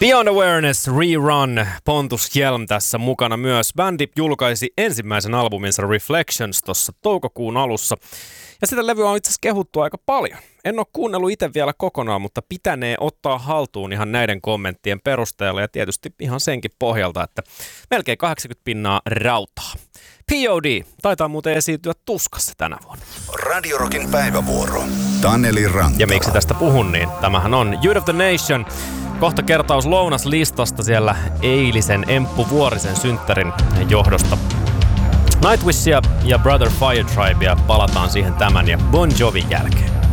Beyond Awareness Rerun, Pontus Hjelm tässä mukana myös. Bändi julkaisi ensimmäisen albuminsa Reflections tuossa toukokuun alussa. Ja sitä levyä on itse asiassa kehuttu aika paljon. En ole kuunnellut itse vielä kokonaan, mutta pitänee ottaa haltuun ihan näiden kommenttien perusteella ja tietysti ihan senkin pohjalta, että melkein 80% rautaa. P.O.D. taitaa muuten esiintyä Tuskassa tänä vuonna. Radio Rockin päivävuoro. Taneli Rantala. Ja miksi tästä puhun, niin tämähän on Youth of the Nation. Kohta kertaus lounaslistasta siellä eilisen Emppu Vuorisen synttärin johdosta. Nightwishia ja Brother Firetribea palataan siihen tämän ja Bon Jovin jälkeen.